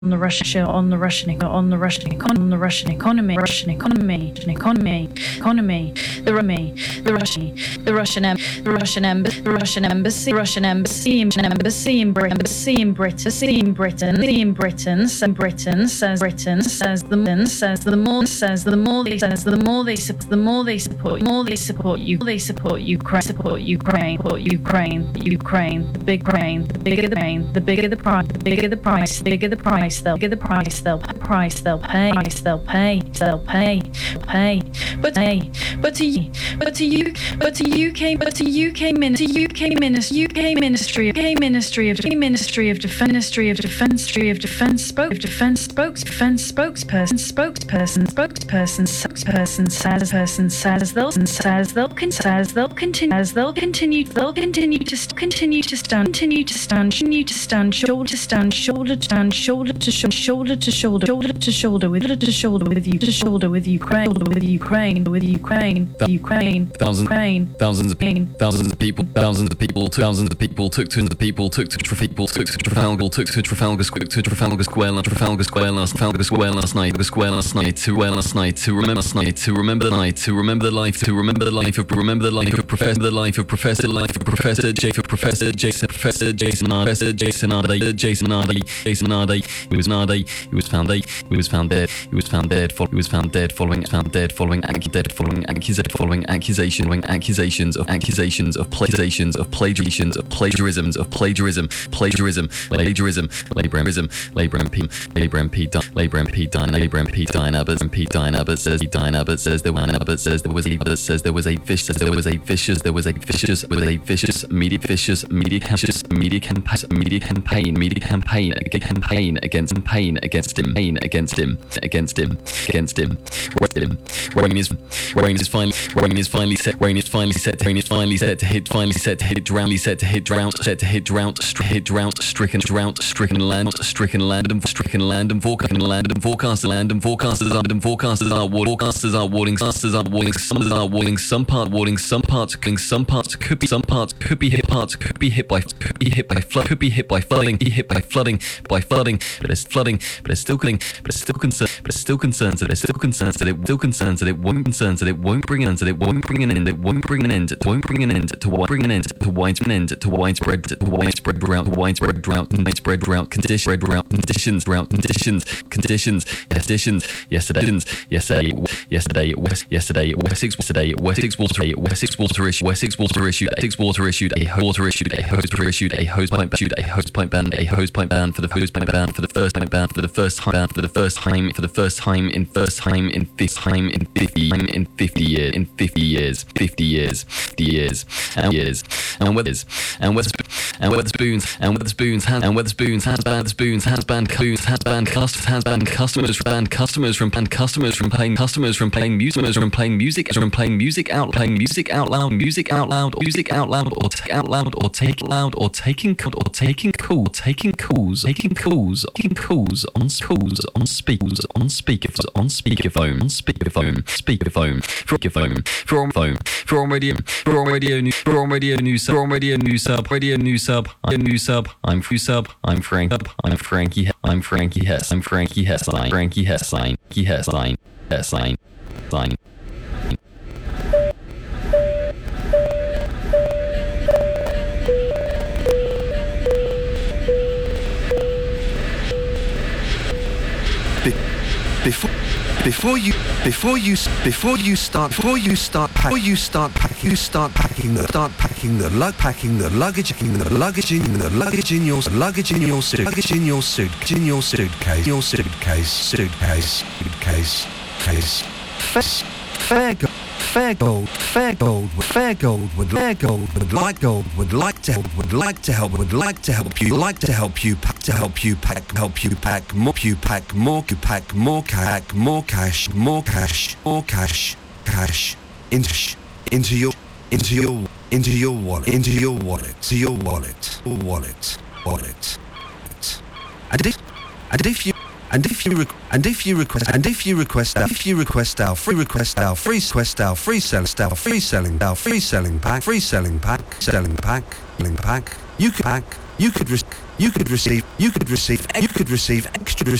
the Russian on the Russian economy, the Russian economy, the Russian embassy in Britain says the more they support Ukraine, the bigger the price they'll pay. But to UK Ministry of Defense spokesperson says they'll continue to stand shoulder to shoulder with Ukraine. Thousands of people took Trafalgar Square last night to remember the life of Professor Jason Nardi. He was found dead following accusations of plagiarism. Labour MP Diane Abbott says there was a vicious media campaign against him. Rain is finally set to hit stricken land and forecasters are warning some parts could be hit by flooding, but it's still concerns that it won't bring an end to widespread drought conditions. Yesterday, Wessex Water issued a hose pipe ban for the first time in 50 years. And Wetherspoons has banned customers from playing music out loud or taking calls on speakerphone for on radio news sub. I'm Frankie Hessline. Before you start packing the luggage in your suitcase. Fair Gold would like to help you pack more cash into your wallet. And if you request our free selling pack, you you could receive extra